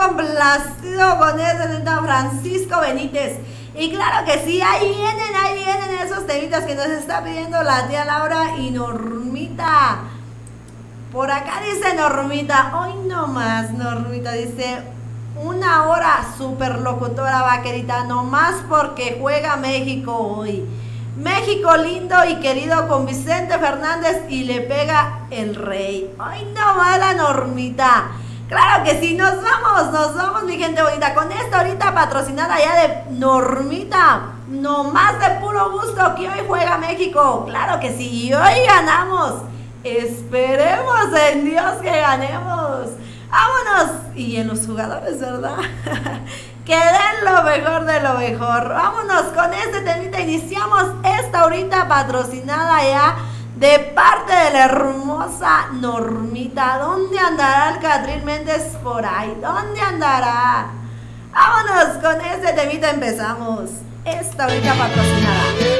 complacido con ese temita Francisco Benítez. Y claro que sí, ahí vienen esos temitas que nos está pidiendo la tía Laura y Normita. Por acá dice Normita, hoy no más, Normita dice, una hora super locutora vaquerita, no más porque juega México hoy. México lindo y querido con Vicente Fernández y le pega el rey. Hoy no más la Normita. Claro que sí, nos vamos mi gente bonita, con esta ahorita patrocinada ya de Normita, no más de puro gusto que hoy juega México, claro que sí, y hoy ganamos, esperemos en Dios que ganemos, vámonos, y en los jugadores, ¿verdad? Que den lo mejor de lo mejor, vámonos con este temita, iniciamos esta ahorita patrocinada ya, de parte de la hermosa Normita. ¿Dónde andará el Catrín Méndez por ahí? ¿Dónde andará? Vámonos con este temita, empezamos esta ahorita patrocinada.